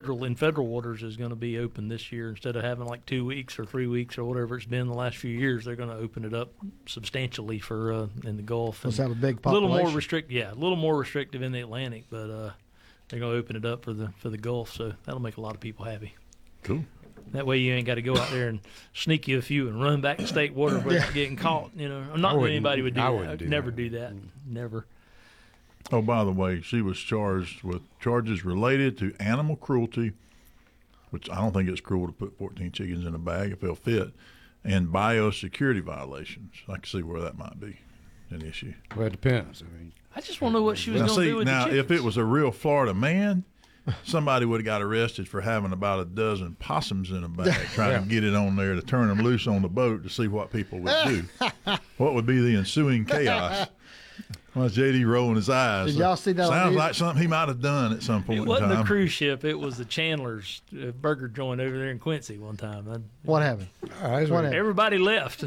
federal waters is going to be open this year. Instead of having like 2 weeks or 3 weeks or whatever it's been the last few years, they're going to open it up substantially for in the Gulf. Let's have a big A little population. more restricted, a little more restrictive in the Atlantic, but they're going to open it up for the Gulf, so that'll make a lot of people happy. Cool. That way you ain't got to go out there and sneak you a few and run back to state water without getting caught. Not that anybody would do I that. wouldn't do Never that. do that. Never. Oh, by the way, she was charged with charges related to animal cruelty, which I don't think it's cruel to put 14 chickens in a bag if they'll fit, and biosecurity violations. I can see where that might be an issue. Well, it depends. I mean, I just want to know what she was Now, going to see, do with now the chickens. if it was a real Florida man, somebody would have got arrested for having about a dozen possums in a bag, trying to get it on there to turn them loose on the boat to see what people would do. What would be the ensuing chaos? Well, JD rolling his eyes. Did y'all see that on Sounds news? like something he might have done at some point It in wasn't time. a cruise ship. It was the Chandler's burger joint over there in Quincy one time. What happened? all right, What happened? Everybody left.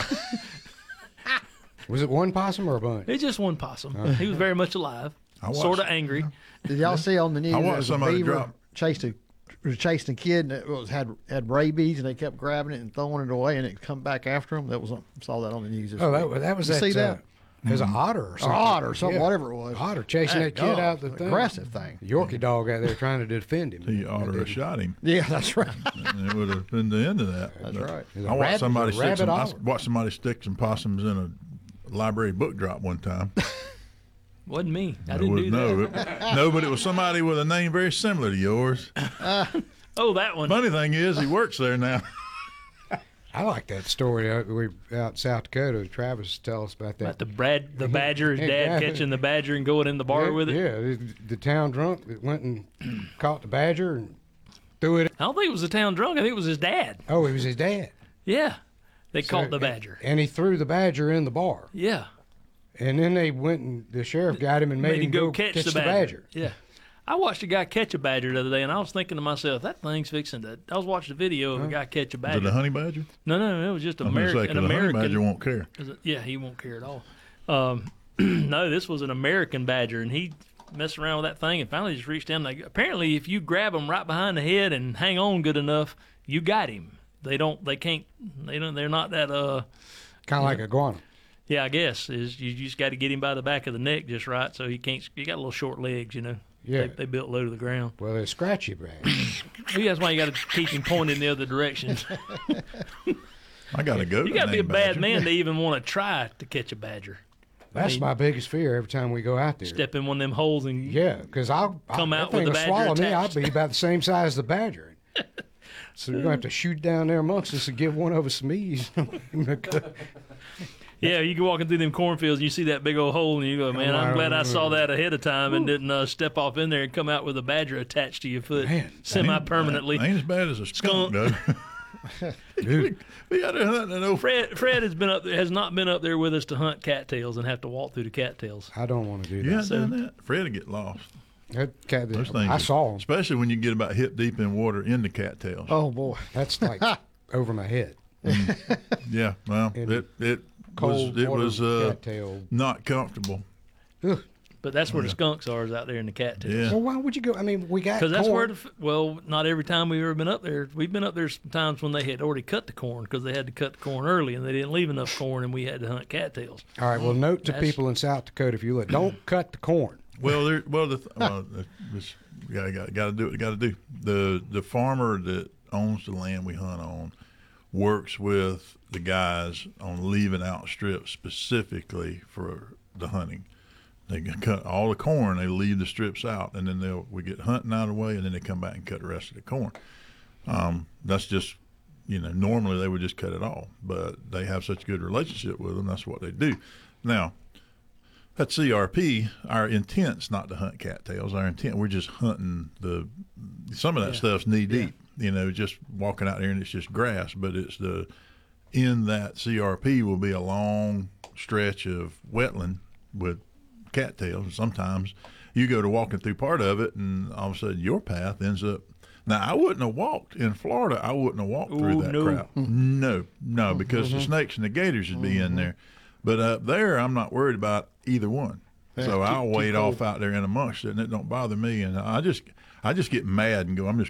was it one possum or a bunch? It's just one possum. He was very much alive, I watched- sort of angry. Did y'all see on the news? I watched there was a somebody beaver drop- was chasing a kid and had rabies, and they kept grabbing it and throwing it away, and it come back after them. Saw that on the news. This Oh, week. that was You that. see that? There's an otter or something. Otter or something, Yeah. whatever it was. Otter chasing that kid out the thing. Aggressive thing. Yorkie dog out there trying to defend him. He ought to have shot him, Yeah, that's right. and it would have been the end of that. That's But right. There's a I watched rabbit- somebody there's a stick some. I rabbit otter. watched somebody stick some possums in a library book drop one time. Wasn't me. I It didn't was- do that. no, but it was somebody with a name very similar to yours. Oh, that one. Funny thing is, he works there now. I like that story. We out in South Dakota. Travis tell us about that. About the badger, his Yeah, dad yeah. catching the badger and going in the bar with it. Yeah, the town drunk that went and caught the badger and threw it. I don't think it was the town drunk. I think it was his dad. Oh, it was his dad. Yeah. They So- caught the badger. And he threw the badger in the bar. Yeah. And then they went and the sheriff got him and made him go catch the the badger. Yeah. I watched a guy catch a badger the other day, and I was thinking to myself, that thing's fixing to. I was watching a video of a guy catch a Is it badger. a honey badger? No, it was just I'm gonna say, 'cause an a honey American. badger won't care. Yeah, he won't care at all. No, this was an American badger, and he messed around with that thing and finally just reached down. Apparently, if you grab him right behind the head and hang on good enough, you got him. They're not that, Kind of like a iguana. yeah, I guess, is you just got to get him by the back of the neck just right so he got little short legs, Yeah. They built low to the ground. Well, they're scratchy badger. Maybe that's why you got to keep him pointing the other direction. I got to go. You got to be a bad man to even want to try to catch a badger. That's my biggest fear every time we go out there. Step in one of them holes and Yeah, because I'll Come out that thing with the will badger swallow me. I'll attached. be about the same size as the badger. So you're gonna have to shoot down there amongst us and give one of us some ease. Yeah, you go walking through them cornfields and you see that big old hole and you go, man, I'm glad I saw that ahead of time and didn't step off in there and come out with a badger attached to your foot Man, semi-permanently. Ain't as bad as a skunk, Skunk. though. Dude, We out there hunting an old Fred has not been up there with us to hunt cattails and have to walk through the cattails. I don't want to do You that. haven't done that? Fred would get lost. That cat, Those things I are- saw him. Especially when you get about hip deep in water in the cattails. Oh boy. That's like over my head. Yeah, well, In it Cold was water cattail. not comfortable. Ugh. But that's where the skunks are, is out there in the cattails. Yeah. Well, why would you go? I mean, we got Because that's corn. where not every time we've ever been up there. We've been up there sometimes when they had already cut the corn because they had to cut the corn early and they didn't leave enough corn and we had to hunt cattails. All right. Well, note to That's- people in South Dakota: if you look, don't cut the corn. Well, this got to do what you got to do. The farmer that owns the land we hunt on works with the guys on leaving out strips specifically for the hunting. They can cut all the corn, they leave the strips out, and then we get hunting out of the way, and then they come back and cut the rest of the corn. That's just, normally they would just cut it all, but they have such a good relationship with them, that's what they do. Now, at CRP, our intent's not to hunt cattails. Our intent, we're just hunting some of that stuff's knee deep, just walking out there and it's just grass, but in that CRP will be a long stretch of wetland with cattails. And sometimes you go to walking through part of it and all of a sudden your path ends up. Now, I wouldn't have walked in Florida. I wouldn't have walked through that no. crap. No, because the snakes and the gators would be in there. But up there, I'm not worried about either one. So I'll wade off out there in amongst it, and it don't bother me. And I just get mad and go, I'm